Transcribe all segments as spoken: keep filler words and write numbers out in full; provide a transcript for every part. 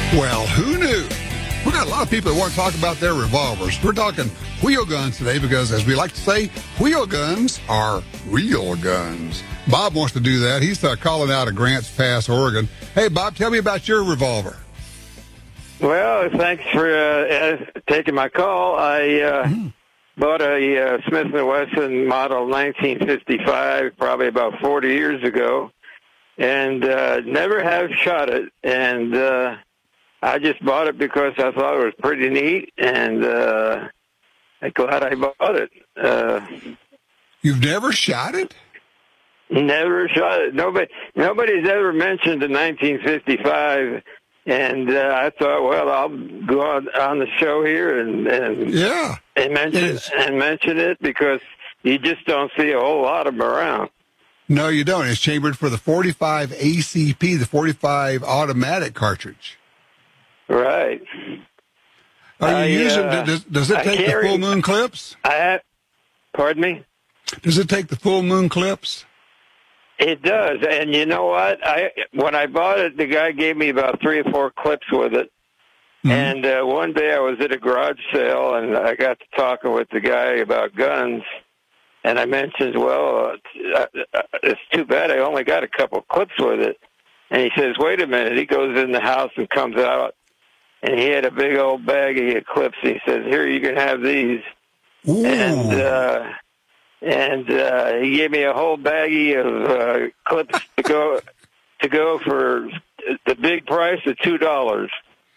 Well, who knew? We got a lot of people that want to talk about their revolvers. We're talking wheel guns today because, as we like to say, wheel guns are real guns. Bob wants to do that. He's uh, calling out of Grants Pass, Oregon. Hey, Bob, tell me about your revolver. Well, thanks for uh, taking my call. I uh, mm. bought a uh, Smith and Wesson model nineteen fifty-five probably about forty years ago, and uh, never have shot it. And uh, I just bought it because I thought it was pretty neat, and uh, I'm glad I bought it. Uh, You've never shot it? Never shot it. Nobody, nobody's ever mentioned the nineteen fifty-five, and uh, I thought, well, I'll go on, on the show here and and yeah, and mention and mention it because you just don't see a whole lot of them around. No, you don't. It's chambered for the forty-five A C P, the forty-five automatic cartridge. Right. Are you I, using? Uh, does, does it take the full moon clips? I have, pardon me. Does it take the full moon clips? It does, and you know what? I when I bought it, the guy gave me about three or four clips with it. Mm-hmm. And uh, one day I was at a garage sale, and I got to talking with the guy about guns, and I mentioned, well, uh, it's too bad I only got a couple clips with it. And he says, wait a minute. He goes in the house and comes out, and he had a big old baggie of clips. He says, here, you can have these. Ooh. And uh And uh, he gave me a whole baggie of uh, clips to go to go for the big price of two dollars.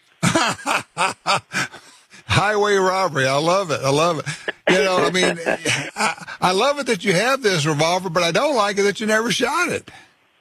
Highway robbery. I love it. I love it. You know, I mean, I, I love it that you have this revolver, but I don't like it that you never shot it.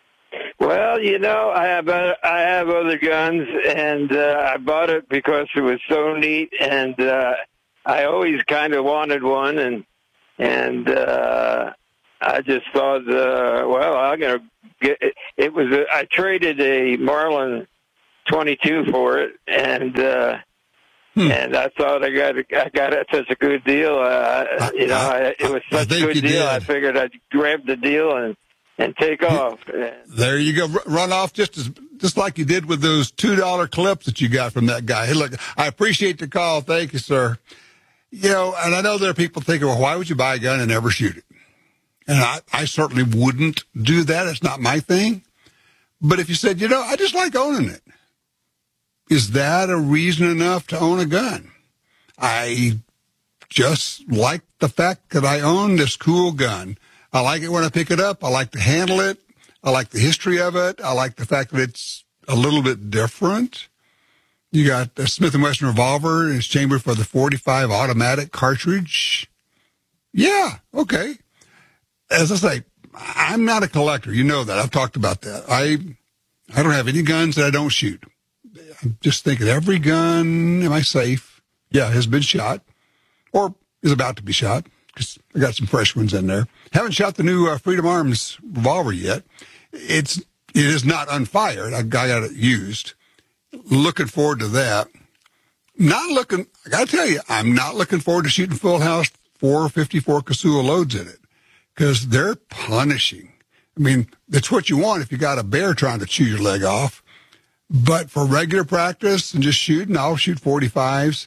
Well, you know, I have uh, I have other guns, and uh, I bought it because it was so neat, and uh, I always kind of wanted one, and. And uh, I just thought, uh, well, I'm gonna get. It, it was a, I traded a Marlin twenty-two for it, and uh, hmm. and I thought I got I got it such a good deal. Uh, I, you know, I, it was such a good deal. Did. I figured I'd grab the deal and and take off. There you go, run off just as just like you did with those two dollar clips that you got from that guy. Hey, look, I appreciate the call. Thank you, sir. You know, and I know there are people thinking, well, why would you buy a gun and never shoot it? And I, I certainly wouldn't do that. It's not my thing. But if you said, you know, I just like owning it, is that a reason enough to own a gun? I just like the fact that I own this cool gun. I like it when I pick it up. I like to handle it. I like the history of it. I like the fact that it's a little bit different. You got a Smith and Wesson revolver. It's chambered for the forty-five automatic cartridge. Yeah, okay. As I say, I'm not a collector. You know that. I've talked about that. I I don't have any guns that I don't shoot. I'm just thinking, every gun, am I safe? Yeah, has been shot or is about to be shot because I got some fresh ones in there. Haven't shot the new uh, Freedom Arms revolver yet. It's it is not unfired. I got it used. Looking forward to that. Not looking, I got to tell you, I'm not looking forward to shooting Full House four fifty-four Casull loads in it because they're punishing. I mean, that's what you want if you got a bear trying to chew your leg off. But for regular practice and just shooting, I'll shoot forty-fives.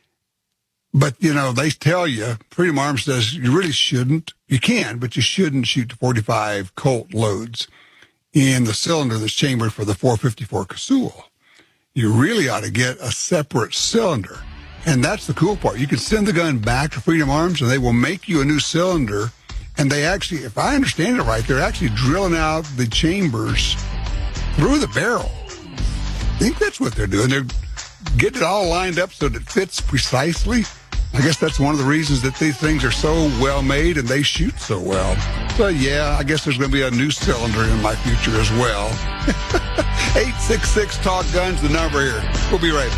But, you know, they tell you, Freedom Arms says you really shouldn't. You can, but you shouldn't shoot forty-five Colt loads in the cylinder that's chambered for the four fifty-four Casull. You really ought to get a separate cylinder. And that's the cool part. You can send the gun back to Freedom Arms, and they will make you a new cylinder. And they actually, if I understand it right, they're actually drilling out the chambers through the barrel. I think that's what they're doing. They're getting it all lined up so that it fits precisely. I guess that's one of the reasons that these things are so well made and they shoot so well. So, yeah, I guess there's going to be a new cylinder in my future as well. eight six six talk guns, the number here. We'll be right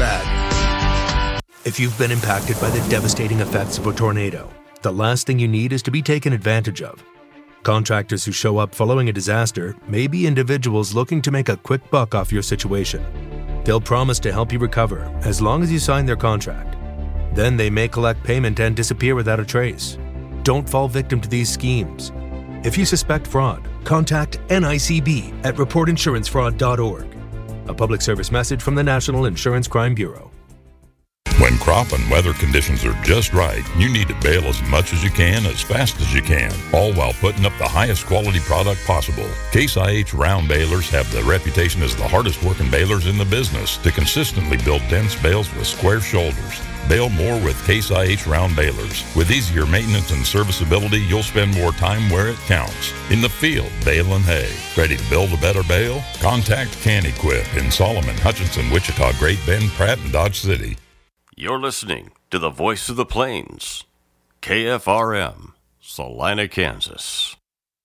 back. If you've been impacted by the devastating effects of a tornado, the last thing you need is to be taken advantage of. Contractors who show up following a disaster may be individuals looking to make a quick buck off your situation. They'll promise to help you recover as long as you sign their contract. Then they may collect payment and disappear without a trace. Don't fall victim to these schemes. If you suspect fraud, contact N I C B at report insurance fraud dot org. A public service message from the National Insurance Crime Bureau. When crop and weather conditions are just right, you need to bale as much as you can, as fast as you can, all while putting up the highest quality product possible. Case I H round balers have the reputation as the hardest working balers in the business to consistently build dense bales with square shoulders. Bale more with Case I H round balers. With easier maintenance and serviceability, you'll spend more time where it counts. In the field, baling hay. Ready to build a better bale? Contact Can-Equip in Solomon, Hutchinson, Wichita, Great Bend, Pratt, and Dodge City. You're listening to the Voice of the Plains, K F R M, Salina, Kansas.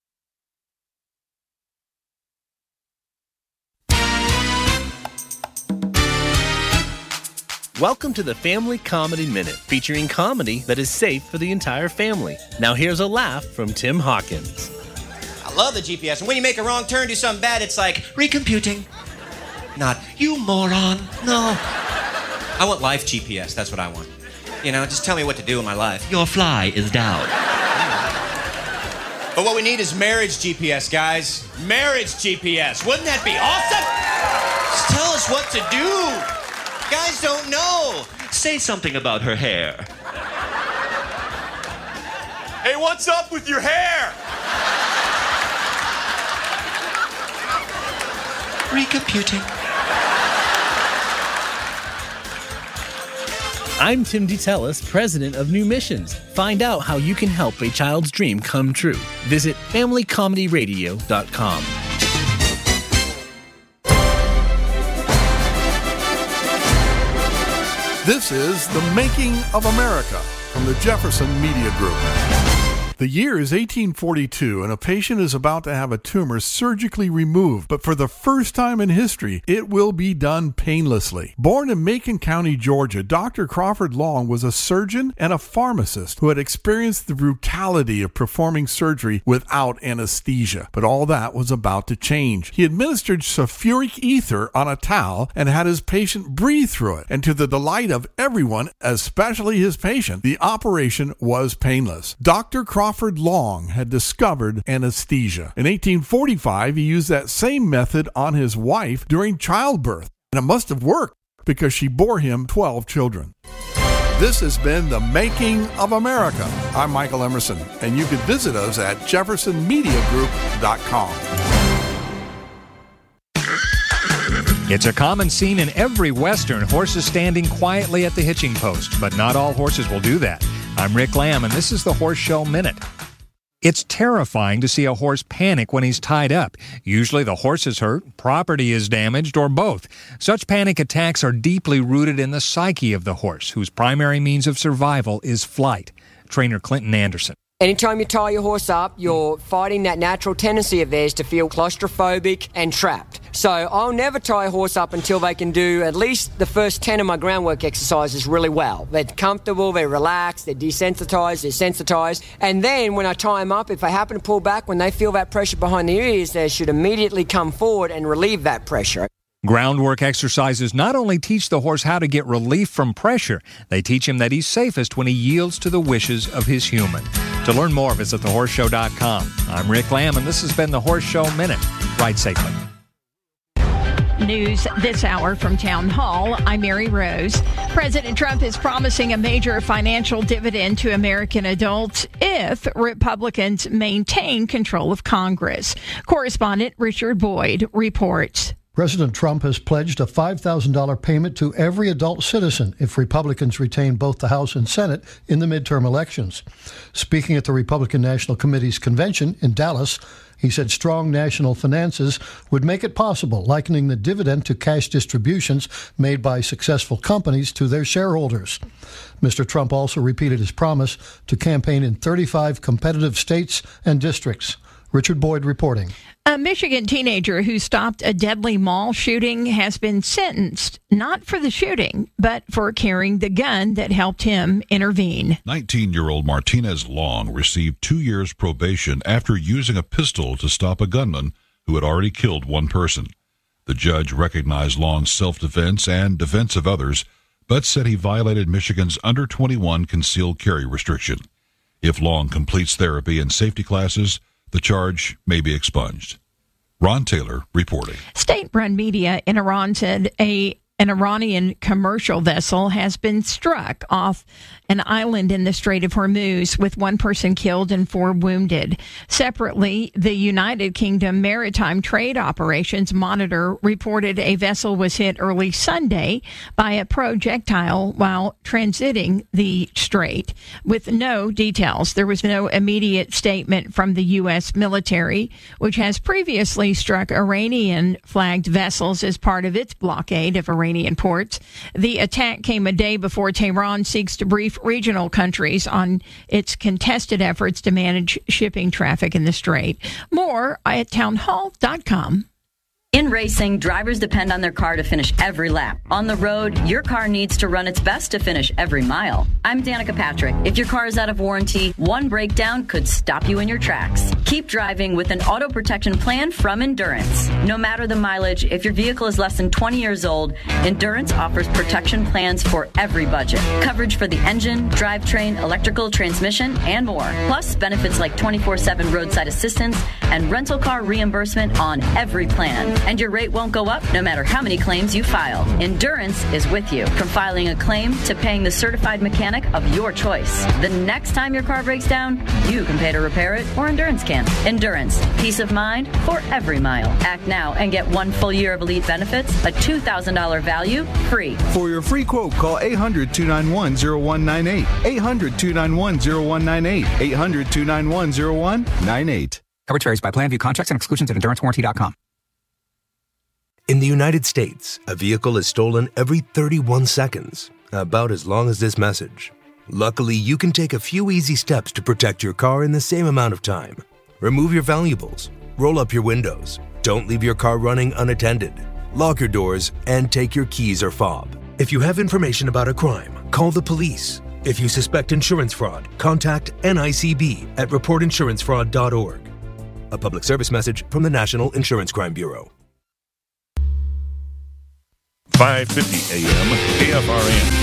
Welcome to the Family Comedy Minute, featuring comedy that is safe for the entire family. Now here's a laugh from Tim Hawkins. I love the G P S, and when you make a wrong turn, do something bad, it's like, recomputing. Not, you moron. No. I want life G P S, that's what I want. You know, just tell me what to do in my life. Your fly is down. But what we need is marriage G P S, guys. Marriage G P S. Wouldn't that be awesome? Just tell us what to do. Guys don't know. Say something about her hair. Hey, what's up with your hair? Recomputing. I'm Tim DeTellis, president of New Missions. Find out how you can help a child's dream come true. Visit family comedy radio dot com. This is The Making of America from the Jefferson Media Group. The year is eighteen forty-two, and a patient is about to have a tumor surgically removed, but for the first time in history, it will be done painlessly. Born in Macon County, Georgia, Doctor Crawford Long was a surgeon and a pharmacist who had experienced the brutality of performing surgery without anesthesia, but all that was about to change. He administered sulfuric ether on a towel and had his patient breathe through it, and to the delight of everyone, especially his patient, the operation was painless. Doctor Crawford Crawford Long had discovered anesthesia. In eighteen forty-five, he used that same method on his wife during childbirth, and it must have worked because she bore him twelve children. This has been The Making of America. I'm Michael Emerson, and you can visit us at jefferson media group dot com. It's a common scene in every Western, horses standing quietly at the hitching post, but not all horses will do that. I'm Rick Lamb, and this is the Horse Show Minute. It's terrifying to see a horse panic when he's tied up. Usually the horse is hurt, property is damaged, or both. Such panic attacks are deeply rooted in the psyche of the horse, whose primary means of survival is flight. Trainer Clinton Anderson. Anytime you tie your horse up, you're fighting that natural tendency of theirs to feel claustrophobic and trapped. So I'll never tie a horse up until they can do at least the first ten of my groundwork exercises really well. They're comfortable, they're relaxed, they're desensitized, they're sensitized. And then when I tie them up, if they happen to pull back, when they feel that pressure behind the ears, they should immediately come forward and relieve that pressure. Groundwork exercises not only teach the horse how to get relief from pressure, they teach him that he's safest when he yields to the wishes of his human. To learn more, visit the horse show dot com. I'm Rick Lamb, and this has been the Horse Show Minute. Ride safely. News this hour from Town Hall. I'm Mary Rose. President Trump is promising a major financial dividend to American adults if Republicans maintain control of Congress. Correspondent Richard Boyd reports. President Trump has pledged a five thousand dollars payment to every adult citizen if Republicans retain both the House and Senate in the midterm elections. Speaking at the Republican National Committee's convention in Dallas, he said strong national finances would make it possible, likening the dividend to cash distributions made by successful companies to their shareholders. Mister Trump also repeated his promise to campaign in thirty-five competitive states and districts. Richard Boyd reporting. A Michigan teenager who stopped a deadly mall shooting has been sentenced, not for the shooting, but for carrying the gun that helped him intervene. nineteen-year-old Martinez Long received two years probation after using a pistol to stop a gunman who had already killed one person. The judge recognized Long's self-defense and defense of others, but said he violated Michigan's under twenty-one concealed carry restriction. If Long completes therapy and safety classes, the charge may be expunged. Ron Taylor reporting. State-run media in Iran said a An Iranian commercial vessel has been struck off an island in the Strait of Hormuz, with one person killed and four wounded. Separately, the United Kingdom Maritime Trade Operations Monitor reported a vessel was hit early Sunday by a projectile while transiting the strait, with no details. There was no immediate statement from the U S military, which has previously struck Iranian-flagged vessels as part of its blockade of Iranian ports. The attack came a day before Tehran seeks to brief regional countries on its contested efforts to manage shipping traffic in the strait. More at townhall dot com. In racing, drivers depend on their car to finish every lap. On the road, your car needs to run its best to finish every mile. I'm Danica Patrick. If your car is out of warranty, one breakdown could stop you in your tracks. Keep driving with an auto protection plan from Endurance. No matter the mileage, if your vehicle is less than twenty years old, Endurance offers protection plans for every budget. Coverage for the engine, drivetrain, electrical, transmission, and more. Plus, benefits like twenty-four seven roadside assistance and rental car reimbursement on every plan. And your rate won't go up no matter how many claims you file. Endurance is with you, from filing a claim to paying the certified mechanic of your choice. The next time your car breaks down, you can pay to repair it, or Endurance can. Endurance, peace of mind for every mile. Act now and get one full year of elite benefits, a two thousand dollars value, free. For your free quote, call eight hundred, two nine one, zero one nine eight. eight hundred, two nine one, zero one nine eight. eight hundred, two nine one, zero one nine eight. Coverage varies by plan. View contracts and exclusions at endurance warranty dot com. In the United States, a vehicle is stolen every thirty-one seconds, about as long as this message. Luckily, you can take a few easy steps to protect your car in the same amount of time. Remove your valuables, roll up your windows, don't leave your car running unattended, lock your doors, and take your keys or fob. If you have information about a crime, call the police. If you suspect insurance fraud, contact N I C B at report insurance fraud dot org. A public service message from the National Insurance Crime Bureau. five fifty A M K F R N.